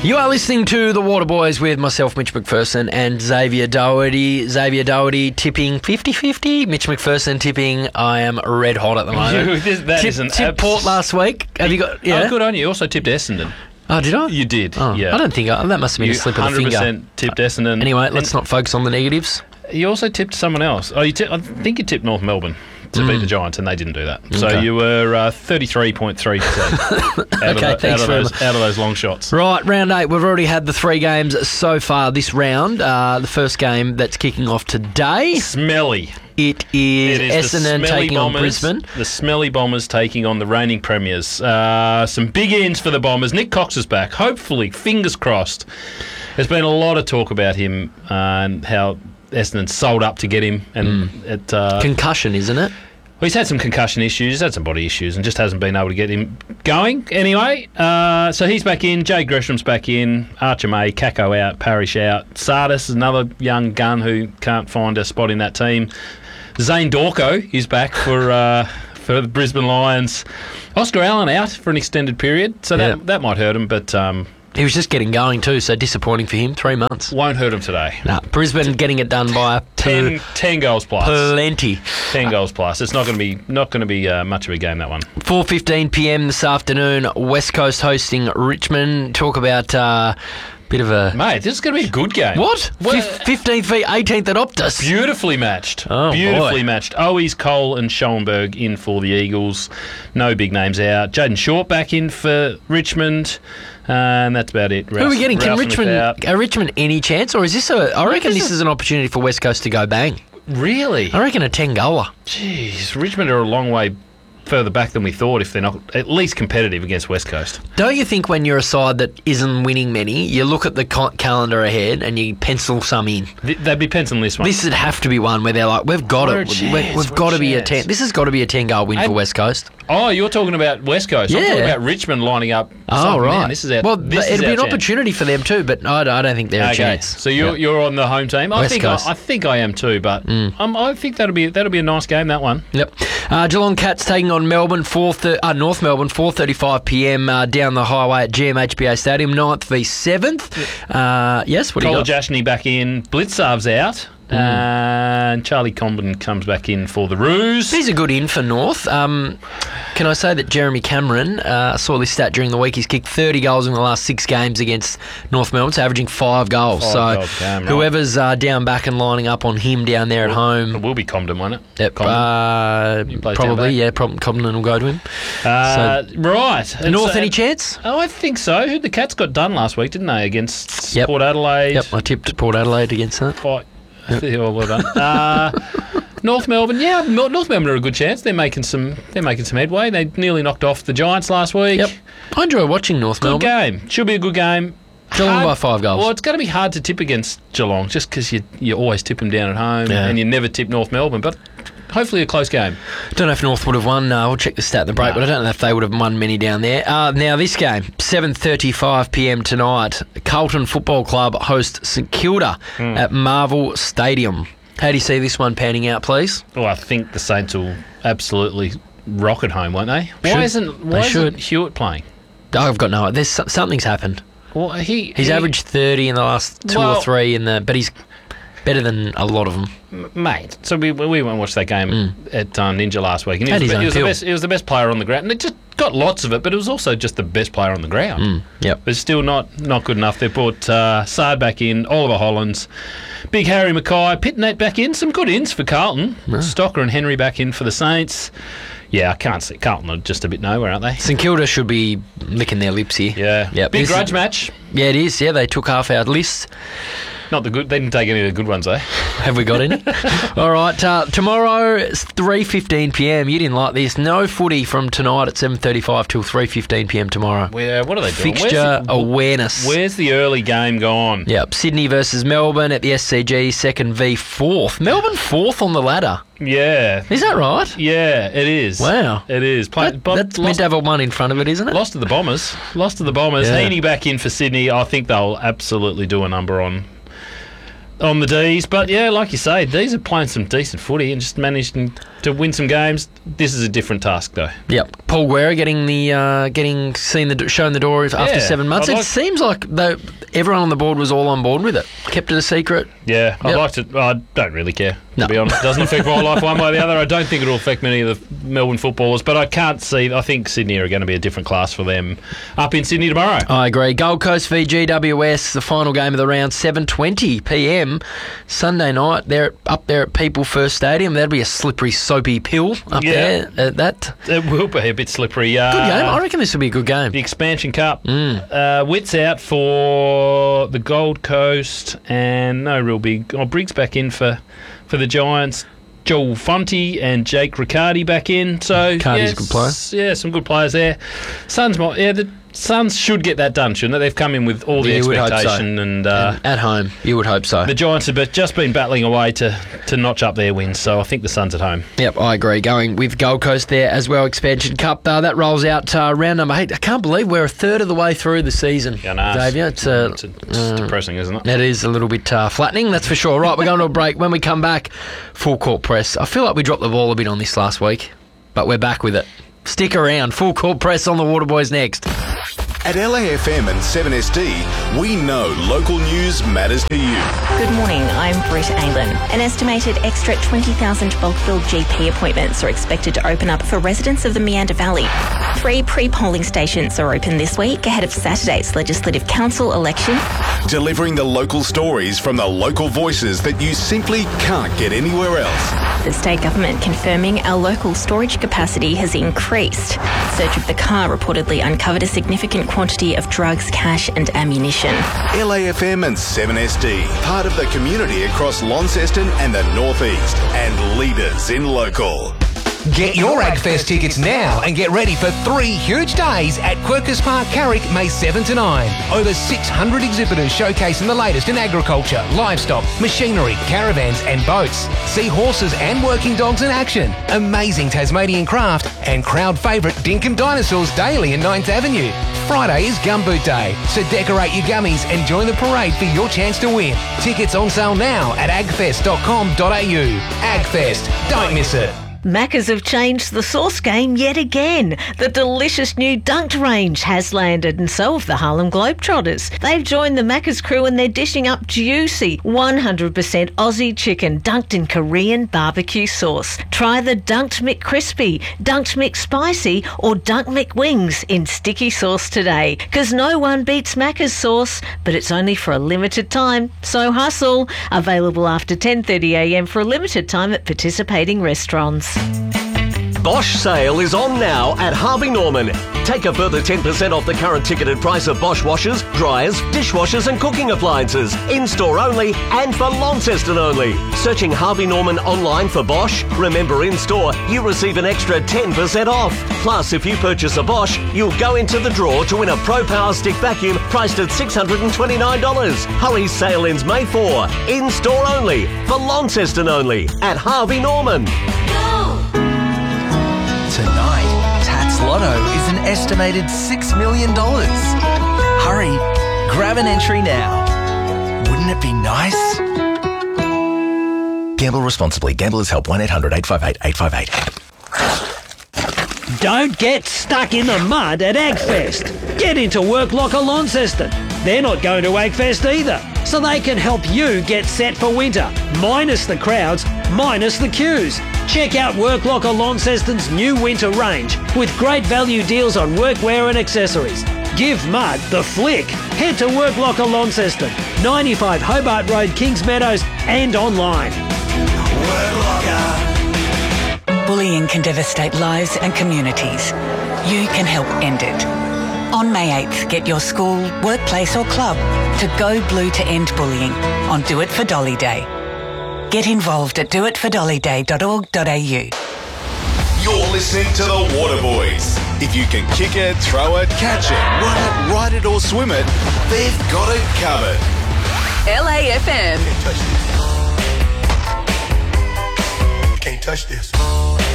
You are listening to The Waterboys with myself, Mitch McPherson, and Xavier Doherty. Xavier Doherty tipping 50-50. Mitch McPherson tipping I am red hot at the moment. Tipped Port last week. Have you got... Yeah. Oh, good on you. You also tipped Essendon. Oh, did I? You did, yeah. I don't think... that must have been a slip of the finger. 100% tipped Essendon. Anyway, let's not focus on the negatives. You also tipped someone else. I think you tipped North Melbourne to beat the Giants, and they didn't do that. So you were 33.3% out of those long shots. Right, round 8. We've already had the 3 games so far this round. The first game that's kicking off today. Smelly. It is Essendon taking on Brisbane. The Smelly Bombers taking on the reigning premiers. Some big ends for the Bombers. Nick Cox is back. Hopefully, fingers crossed. There's been a lot of talk about him and how Essendon sold up to get him. And concussion, isn't it? Well, he's had some concussion issues, he's had some body issues, and just hasn't been able to get him going. Anyway, so he's back in, Jade Gresham's back in, Archer May, Kako out, Parish out. Sardis is another young gun who can't find a spot in that team. Zane Dorco is back for the Brisbane Lions. Oscar Allen out for an extended period, so that might hurt him, but... he was just getting going too, so disappointing for him. 3 months. Won't hurt him today. No, Brisbane getting it done by 10 goals plus. Plenty. 10 goals plus. It's not going to be much of a game, that one. 4:15 p.m. this afternoon. West Coast hosting Richmond. Talk about bit of a... Mate, this is going to be a good game. What? 15th v 18th at Optus. Beautifully matched. Oh, Beautifully boy. matched. Owies, Cole and Schoenberg in for the Eagles. No big names out. Jaden Short back in for Richmond. And that's about it. Who are we getting? Can Richmond any chance? Or is this I reckon this is an opportunity for West Coast to go bang. Really? I reckon a 10-goaler. Jeez, Richmond are a long way further back than we thought if they're not at least competitive against West Coast. Don't you think when you're a side that isn't winning many, you look at the calendar ahead and you pencil some in? They'd be penciling this one. This would have to be one where they're like, we've got it. We've got to be a 10. This has got to be a 10-goal win for West Coast. Oh, you're talking about West Coast. Yeah. I'm talking about Richmond lining up. Oh, right. Man, this is our, well, this it'll is be our an chance. opportunity for them too, but I don't think they're a chance. So you're on the home team. I think I am too, but I think that'll be a nice game, that one. Yep. Geelong Cats taking on Melbourne, North Melbourne, 4:35 p.m. Down the highway at GMHBA Stadium, 9th v 7th. Yes, what do you got? Cole Jashney back in. Blitzarv's out. And Charlie Comben comes back in for the Roos. He's a good in for North. Can I say that Jeremy Cameron, saw this stat during the week, he's kicked 30 goals in the last 6 games against North Melbourne, so averaging 5 goals. Whoever's down back and lining up on him down there at home. It will be Comben, won't it? Yep. Probably, yeah. Comben will go to him. Right. North, any chance? Oh, I think so. The Cats got done last week, didn't they, against Port Adelaide? Yep, I tipped Port Adelaide against that. Well done. North Melbourne, North Melbourne are a good chance. They're making some headway. They nearly knocked off the Giants last week. Yep. I enjoy watching North Melbourne. Good game. Should be a good game. Geelong by 5 goals. Well, it's going to be hard to tip against Geelong just because you always tip them down at home and you never tip North Melbourne. But hopefully a close game. Don't know if North would have won. We'll check the stat in the break, but I don't know if they would have won many down there. Now, this game, 7:35 p.m. tonight. Carlton Football Club host St Kilda at Marvel Stadium. How do you see this one panning out, please? Well, I think the Saints will absolutely rocket home, won't they? Why isn't Hewitt playing? I've got no idea. Something's happened. Well, he's averaged 30 in the last 2 or 3, but he's better than a lot of them. Mate, so we went and watched that game at Ninja last week, and he was the best player on the ground. And it just got lots of it, but it was also just the best player on the ground. Yep. But still not good enough. They brought Sard back in, Oliver Hollands, Big Harry Mackay, Pitnet back in, some good ins for Carlton. Stocker and Henry back in for the Saints. Yeah, I can't see. Carlton are just a bit nowhere, aren't they? St Kilda should be licking their lips here. Yeah. Yep. Big grudge match. Yeah, it is. Yeah, they took half our list. Not the good. They didn't take any of the good ones, though. Have we got any? All right. Tomorrow, it's 3:15 p.m. You didn't like this. No footy from tonight at 7:35 till 3:15 p.m. tomorrow. What are they doing? Fixture awareness. Where's the early game gone? Yep. Sydney versus Melbourne at the SCG, 2nd v 4th. Melbourne 4th on the ladder. Yeah. Is that right? Yeah, it is. Wow. It is. That's meant to have a 1 in front of it, isn't it? Lost to the Bombers. Yeah. Heaney back in for Sydney. I think they'll absolutely do a number on the D's. But, yeah, like you say, D's are playing some decent footy and just managed to to win some games. This is a different task, though. Yep. Paul Guerra shown the door after 7 months. It seems like everyone on the board was all on board with it. Kept it a secret. Yeah, I'd like to. I don't really care, to be honest. It doesn't affect my life one way or the other. I don't think it'll affect many of the Melbourne footballers, but I think Sydney are going to be a different class for them up in Sydney tomorrow. I agree. Gold Coast v GWS, the final game of the round, 7:20 p.m. Sunday night. They're up there at People First Stadium. That'll be a slippery, soapy pill up there. It will be a bit slippery. Good game. I reckon this will be a good game. The Expansion Cup. Witt's out for the Gold Coast, and no real big. Briggs back in for the Giants. Joel Fonte and Jake Riccardi back in. So Riccardi's a good player. Yeah, some good players there. The Suns should get that done, shouldn't they? They've come in with all the expectation, and at home, you would hope so. The Giants have just been battling away to notch up their wins, so I think the Suns at home. Yep, I agree. Going with Gold Coast there as well. Expansion Cup, that rolls out round number 8. I can't believe we're a third of the way through the season, Xavier. It's depressing, isn't it? It is a little bit flattening, that's for sure. Right, we're going to a break. When we come back, full court press. I feel like we dropped the ball a bit on this last week, but we're back with it. Stick around. Full court press on the Waterboys next. At LAFM and 7SD, we know local news matters to you. Good morning, I'm Britt Aylan. An estimated extra 20,000 bulk billed GP appointments are expected to open up for residents of the Meander Valley. 3 pre-polling stations are open this week ahead of Saturday's Legislative Council election. Delivering the local stories from the local voices that you simply can't get anywhere else. The state government confirming our local storage capacity has increased. Search of the car reportedly uncovered a significant quantity of drugs, cash and ammunition. LAFM and 7SD, part of the community across Launceston and the North East, and leaders in local. Get your AgFest tickets now and get ready for 3 huge days at Quercus Park, Carrick, May 7 to 9. Over 600 exhibitors showcasing the latest in agriculture, livestock, machinery, caravans and boats. See horses and working dogs in action, amazing Tasmanian craft and crowd favourite Dinkin Dinosaurs daily in 9th Avenue. Friday is Gumboot Day, so decorate your gummies and join the parade for your chance to win. Tickets on sale now at agfest.com.au. AgFest, don't miss it. Macca's have changed the sauce game yet again. The delicious new Dunked range has landed, and so have the Harlem Globetrotters. They've joined the Macca's crew and they're dishing up juicy 100% Aussie chicken dunked in Korean barbecue sauce. Try the Dunked McCrispy, Dunked McSpicy or Dunked McWings in sticky sauce today. Because no one beats Macca's sauce, but it's only for a limited time. So hustle. Available after 10:30am for a limited time at participating restaurants. Bosch sale is on now at Harvey Norman. Take a further 10% off the current ticketed price of Bosch washers, dryers, dishwashers and cooking appliances. In-store only and for Launceston only. Searching Harvey Norman online for Bosch. Remember, in-store, you receive an extra 10% off. Plus, if you purchase a Bosch, you'll go into the draw to win a Pro Power Stick vacuum priced at $629. Hurry, sale ends May 4. In-store only for Launceston only at Harvey Norman. Tonight, Tats Lotto is an estimated $6 million. Hurry, grab an entry now. Wouldn't it be nice? Gamble responsibly. Gamblers Help 1-800-858-858. Don't get stuck in the mud at AgFest. Get into Work Locker Launceston. They're not going to AgFest either, so they can help you get set for winter. Minus the crowds, minus the queues. Check out Work Locker Launceston's new winter range with great value deals on workwear and accessories. Give mud the flick. Head to Work Locker Launceston, 95 Hobart Road, Kings Meadows, and online. Work Locker. Bullying can devastate lives and communities. You can help end it. On May 8th, get your school, workplace or club to go blue to end bullying on Do It for Dolly Day. Get involved at doitfordollyday.org.au. You're listening to the Waterboys. If you can kick it, throw it, catch it, run it, ride it or swim it, they've got it covered. LAFM. Can't touch this.